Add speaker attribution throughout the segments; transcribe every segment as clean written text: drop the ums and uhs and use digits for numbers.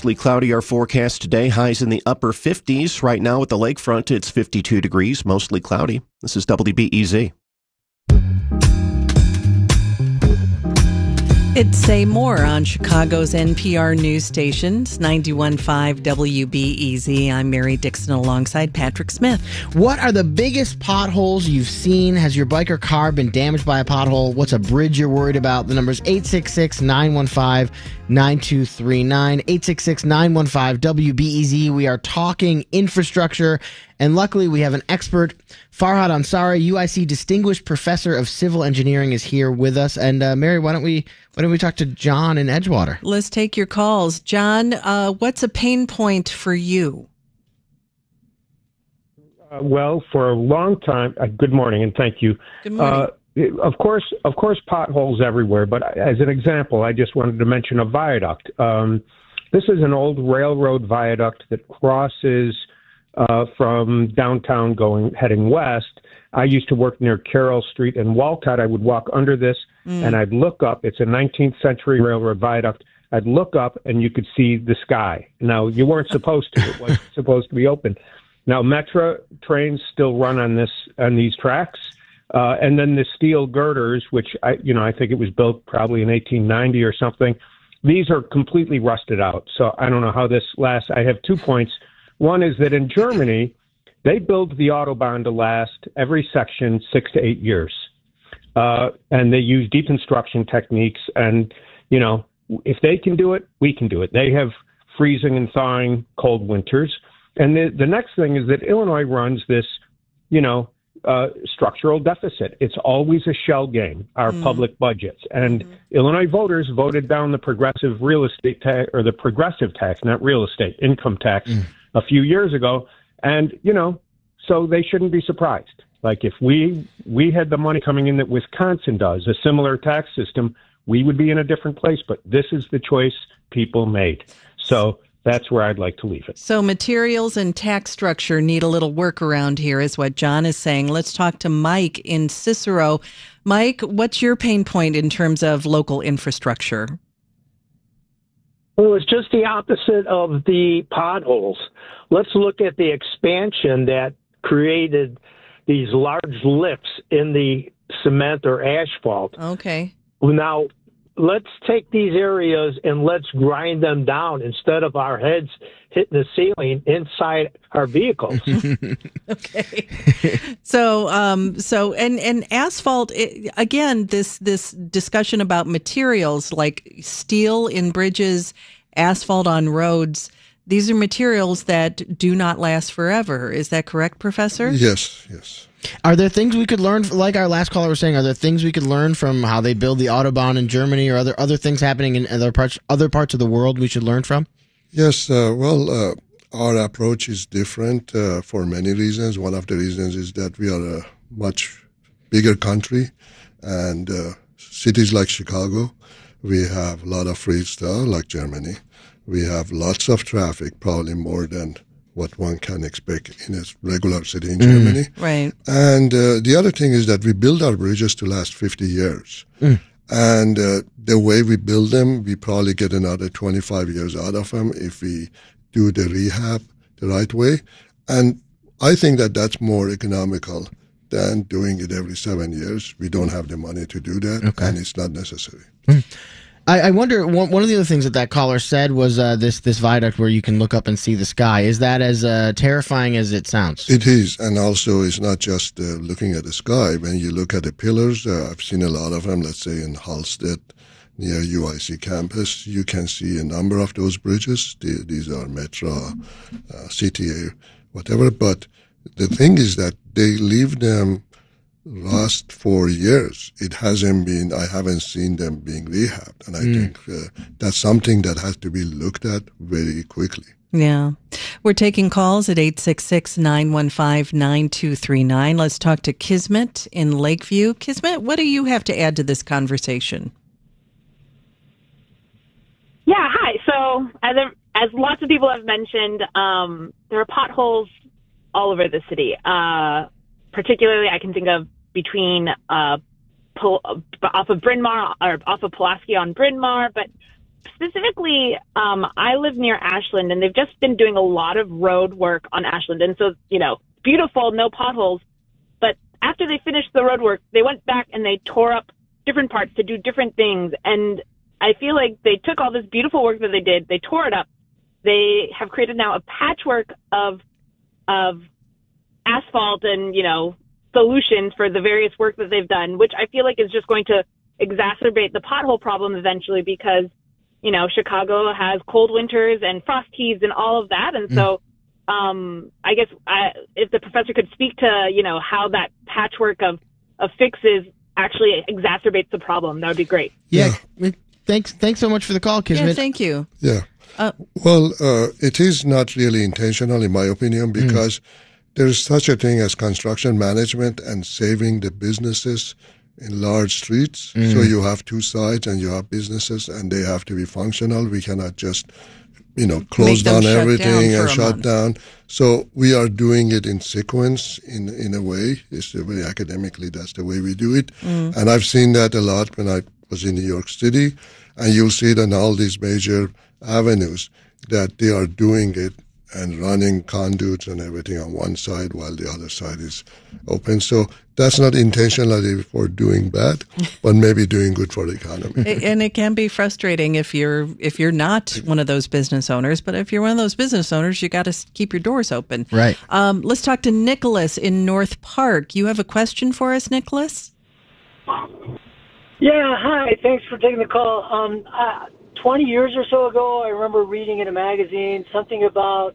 Speaker 1: Mostly cloudy our forecast today. Highs in the upper 50s. Right now at the lakefront, it's 52 degrees, mostly cloudy. This is WBEZ.
Speaker 2: It's Say More on Chicago's NPR news stations, 91.5 WBEZ. I'm Mary Dixon alongside Patrick Smith.
Speaker 3: What are the biggest potholes you've seen? Has your bike or car been damaged by a pothole? What's a bridge you're worried about? The number's 866-915-9239, 866-915-WBEZ. We are talking infrastructure, and luckily we have an expert. Farhad Ansari, UIC Distinguished Professor of Civil Engineering, is here with us. And Mary, why don't we talk to John in Edgewater?
Speaker 2: Let's take your calls. John, what's a pain point for you?
Speaker 4: Well, for a long time, good morning and thank you.
Speaker 2: Good morning.
Speaker 4: Of course, potholes everywhere. But as an example, I just wanted to mention a viaduct. This is an old railroad viaduct that crosses from downtown heading west. I used to work near Carroll Street in Walcott. I would walk under this and I'd look up. It's a 19th century railroad viaduct. I'd look up and you could see the sky. Now, you weren't supposed to. It wasn't supposed to be open. Now, Metra trains still run on these tracks. And then the steel girders, which I think it was built probably in 1890 or something. These are completely rusted out. So I don't know how this lasts. I have 2 points. One is that in Germany, they build the Autobahn to last every section 6 to 8 years. And they use deconstruction techniques. And, if they can do it, we can do it. They have freezing and thawing cold winters. And the next thing is that Illinois runs this, structural deficit. It's always a shell game, our public budgets. And Illinois voters voted down the progressive real estate tax, or the progressive tax, not real estate, income tax, a few years ago. And, so they shouldn't be surprised. Like if we had the money coming in that Wisconsin does, a similar tax system, we would be in a different place. But this is the choice people made. So that's where I'd like to leave it.
Speaker 2: So materials and tax structure need a little work around here is what John is saying. Let's talk to Mike in Cicero. Mike, what's your pain point in terms of local infrastructure?
Speaker 5: Well, it's just the opposite of the potholes. Let's look at the expansion that created these large lifts in the cement or asphalt.
Speaker 2: Okay.
Speaker 5: Now, let's take these areas and let's grind them down instead of our heads hitting the ceiling inside our vehicles.
Speaker 2: Okay. So asphalt, again, this discussion about materials like steel in bridges, asphalt on roads, these are materials that do not last forever. Is that correct, Professor?
Speaker 6: Yes.
Speaker 3: Are there things we could learn, like our last caller was saying, are there things we could learn from how they build the Autobahn in Germany, or other things happening in other parts of the world we should learn from?
Speaker 6: Yes, our approach is different for many reasons. One of the reasons is that we are a much bigger country, and cities like Chicago, we have a lot of freestyle, like Germany. We have lots of traffic, probably more than what one can expect in a regular city in Germany.
Speaker 2: Right.
Speaker 6: And the other thing is that we build our bridges to last 50 years. And the way we build them, we probably get another 25 years out of them if we do the rehab the right way. And I think that that's more economical than doing it every 7 years. We don't have the money to do that, and it's not necessary.
Speaker 3: I wonder, one of the other things that caller said was this viaduct where you can look up and see the sky. Is that as terrifying as it sounds?
Speaker 6: It is, and also it's not just looking at the sky. When you look at the pillars, I've seen a lot of them, let's say in Halstead, near UIC campus. You can see a number of those bridges. These are Metra, CTA, whatever. But the thing is that they leave them last 4 years. I haven't seen them being rehabbed. And I think that's something that has to be looked at very quickly.
Speaker 2: Yeah. We're taking calls at 866-915-9239. Let's talk to Kismet in Lakeview. Kismet, what do you have to add to this conversation?
Speaker 7: Yeah, hi. So as lots of people have mentioned, there are potholes all over the city. Particularly, I can think of off of Bryn Mawr or off of Pulaski on Bryn Mawr, but specifically, I live near Ashland, and they've just been doing a lot of road work on Ashland. And so, beautiful, no potholes. But after they finished the road work, they went back and they tore up different parts to do different things. And I feel like they took all this beautiful work that they did, they tore it up. They have created now a patchwork of asphalt and, solutions for the various work that they've done, which I feel like is just going to exacerbate the pothole problem eventually because, Chicago has cold winters and frost heaves and all of that. And so I guess if the professor could speak to, how that patchwork of fixes actually exacerbates the problem, that would be great.
Speaker 3: Yeah. Thanks so much for the call, Kismet.
Speaker 2: Yeah, thank you.
Speaker 6: Yeah. Well, it is not really intentional, in my opinion, because there is such a thing as construction management and saving the businesses in large streets. So you have two sides and you have businesses and they have to be functional. We cannot just, close down everything and shut down. So we are doing it in sequence in a way. It's very academically, that's the way we do it. And I've seen that a lot when I was in New York City. And you'll see it on all these major avenues that they are doing it and running conduits and everything on one side while the other side is open. So that's not intentionally for doing bad, but maybe doing good for the economy.
Speaker 2: And it can be frustrating if you're not one of those business owners. But if you're one of those business owners, you got to keep your doors open.
Speaker 3: Right.
Speaker 2: Let's talk to Nicholas in North Park. You have a question for us, Nicholas?
Speaker 8: Yeah, hi. Thanks for taking the call. 20 years or so ago, I remember reading in a magazine something about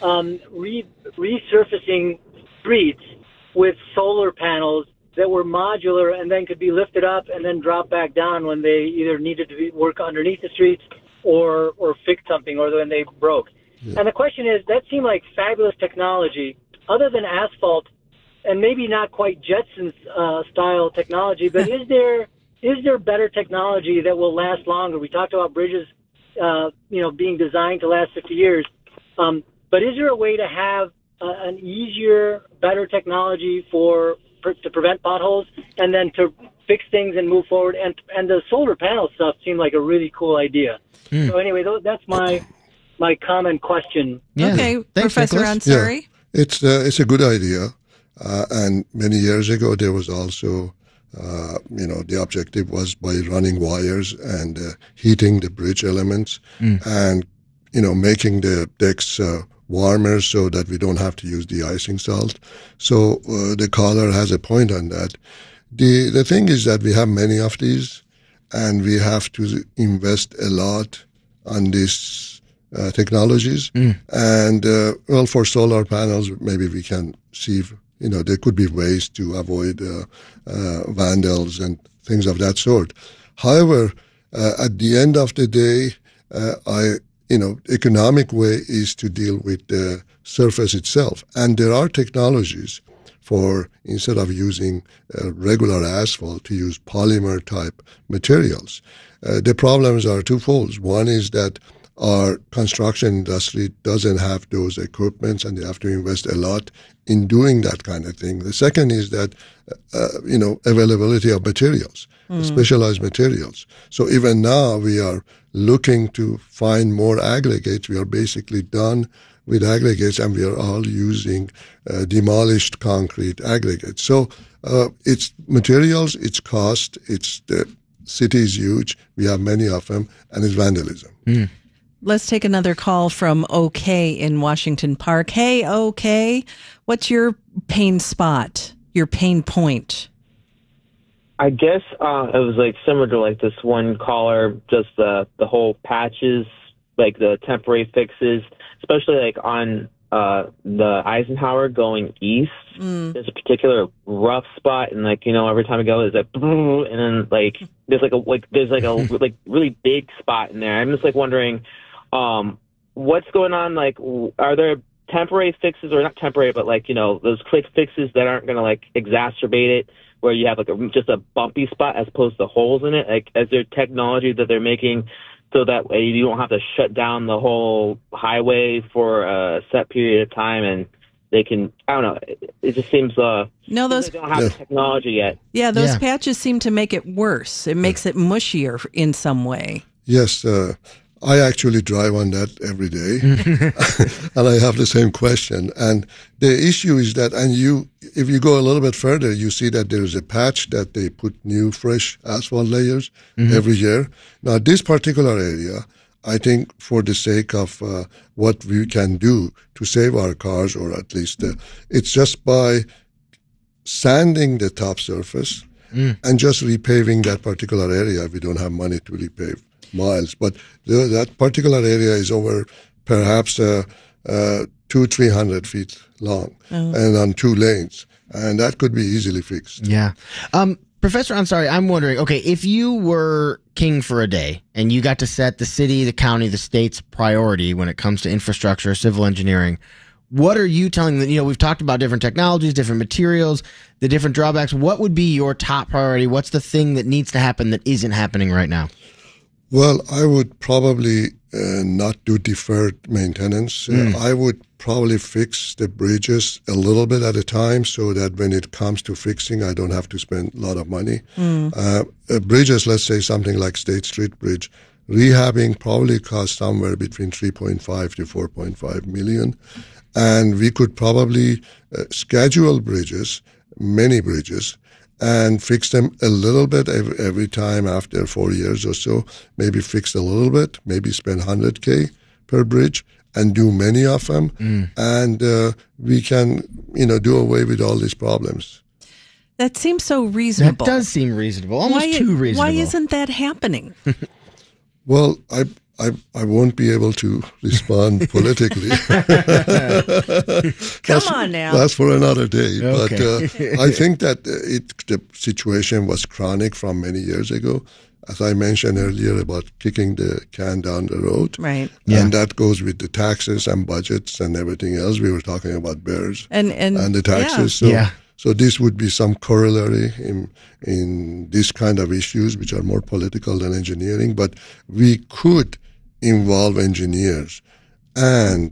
Speaker 8: resurfacing streets with solar panels that were modular and then could be lifted up and then dropped back down when they either needed to work underneath the streets or fix something or when they broke. Yeah. And the question is, that seemed like fabulous technology, other than asphalt and maybe not quite Jetsons style technology, but is there better technology that will last longer? We talked about bridges, being designed to last 50 years. But is there a way to have an easier, better technology to prevent potholes and then to fix things and move forward? And the solar panel stuff seemed like a really cool idea. So anyway, that's my common question.
Speaker 2: Yeah. Okay, thanks, Professor Ansari.
Speaker 6: Yeah. It's a good idea. And many years ago, there was also the objective was by running wires and heating the bridge elements and, making the decks warmer so that we don't have to use de-icing salt. So the caller has a point on that. The thing is that we have many of these and we have to invest a lot on these technologies. And, for solar panels, maybe we can see there could be ways to avoid vandals and things of that sort. However, at the end of the day, economic way is to deal with the surface itself. And there are technologies for, instead of using regular asphalt, to use polymer type materials. The problems are twofold. One is that our construction industry doesn't have those equipments and they have to invest a lot in doing that kind of thing. The second is that, availability of materials, specialized materials. So even now we are looking to find more aggregates. We are basically done with aggregates and we are all using demolished concrete aggregates. So it's materials, it's cost, the city is huge, we have many of them, and it's vandalism.
Speaker 2: Let's take another call from OK in Washington Park. Hey, OK, what's your pain spot, your pain point?
Speaker 9: I guess it was similar to this one caller, just the whole patches, the temporary fixes, especially on the Eisenhower going east. There's a particular rough spot, and every time I go, there's and then there's a really big spot in there. I'm just wondering, what's going on? Are there temporary fixes, or not temporary, but those quick fixes that aren't going to exacerbate it, where you have just a bumpy spot as opposed to holes in it? Is there technology that they're making so that way you don't have to shut down the whole highway for a set period of time, and they can, I don't know, it just seems they don't have the technology yet.
Speaker 2: Yeah, those patches seem to make it worse. It makes it mushier in some way.
Speaker 6: Yes, I actually drive on that every day, and I have the same question. And the issue is that, if you go a little bit further, you see that there is a patch that they put new, fresh asphalt layers every year. Now, this particular area, I think for the sake of what we can do to save our cars, or at least it's just by sanding the top surface and just repaving that particular area. We don't have money to repave miles, but that particular area is over perhaps 200-300 feet long and on 2 lanes, and that could be easily fixed.
Speaker 3: Yeah. Professor Ansari, I'm wondering, okay, if you were king for a day and you got to set the city, the county, the state's priority when it comes to infrastructure, civil engineering, what are you telling them? We've talked about different technologies, different materials, the different drawbacks. What would be your top priority? What's the thing that needs to happen that isn't happening right now?
Speaker 6: Well, I would probably not do deferred maintenance. I would probably fix the bridges a little bit at a time so that when it comes to fixing, I don't have to spend a lot of money. Bridges, let's say something like State Street Bridge, rehabbing probably costs somewhere between 3.5 to 4.5 million. And we could probably schedule bridges, many bridges, and fix them a little bit every time after 4 years or so. Maybe fix a little bit, maybe spend $100K per bridge and do many of them. And we can, do away with all these problems.
Speaker 2: That seems so reasonable.
Speaker 3: That does seem reasonable, almost too reasonable.
Speaker 2: Why isn't that happening?
Speaker 6: Well, I won't be able to respond politically.
Speaker 2: Come on now.
Speaker 6: That's for another day.
Speaker 3: Okay.
Speaker 6: But I think that the situation was chronic from many years ago. As I mentioned earlier about kicking the can down the road.
Speaker 2: Right.
Speaker 6: And that goes with the taxes and budgets and everything else. We were talking about bears and the taxes. So this would be some corollary in this kind of issues, which are more political than engineering. But we could involve engineers and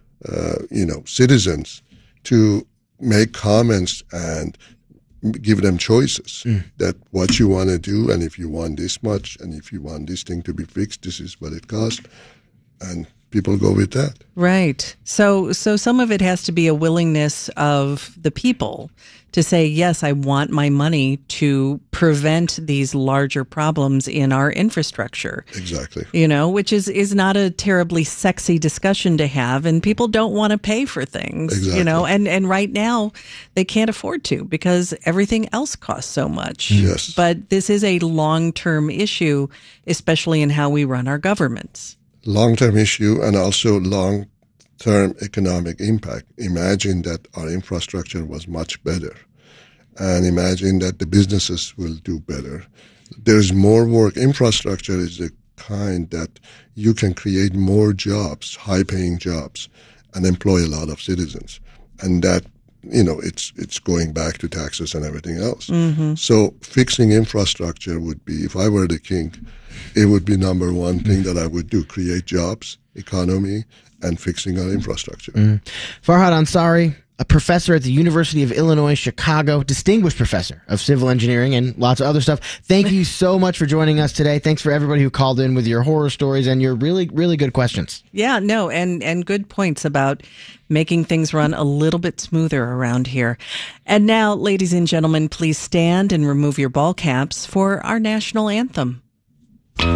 Speaker 6: citizens to make comments and give them choices that what you want to do, and if you want this much, and if you want this thing to be fixed, this is what it costs, and people go with that.
Speaker 2: Right. So some of it has to be a willingness of the people to say, yes, I want my money to prevent these larger problems in our infrastructure.
Speaker 6: Exactly.
Speaker 2: Which is not a terribly sexy discussion to have, and people don't want to pay for things,
Speaker 6: Exactly.
Speaker 2: and right now they can't afford to because everything else costs so much.
Speaker 6: Yes.
Speaker 2: But this is a long-term issue, especially in how we run our governments.
Speaker 6: Long-term issue and also long-term economic impact. Imagine that our infrastructure was much better, and imagine that the businesses will do better. There's more work. Infrastructure is the kind that you can create more jobs, high-paying jobs, and employ a lot of citizens. And that, it's going back to taxes and everything else. So fixing infrastructure would be, if I were the king, it would be number one thing that I would do: create jobs, economy, and fixing our infrastructure.
Speaker 3: Farhad Ansari, a professor at the University of Illinois, Chicago, distinguished professor of civil engineering and lots of other stuff. Thank you so much for joining us today. Thanks for everybody who called in with your horror stories and your really, really good questions.
Speaker 2: Yeah, no, and good points about making things run a little bit smoother around here. And now, ladies and gentlemen, please stand and remove your ball caps for our national anthem.